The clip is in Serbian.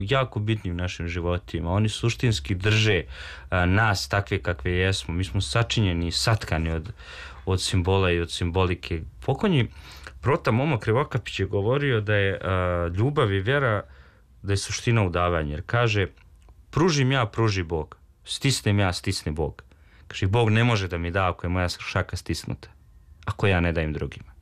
jako bitni u našim životima. Oni suštinski drže nas takve kakve jesmo. Mi smo sačinjeni i satkani od simbola i od simbolike. Pokojni Prota Momo Krivokapić je govorio da je ljubav i vjera, da je suština u davanju. Jer kaže, pružim ja, pruži Bog. Stisnem ja, stisne Bog. Kaže, Bog ne može da mi da ako je moja šaka stisnuta. Ako ja ne dajem drugima.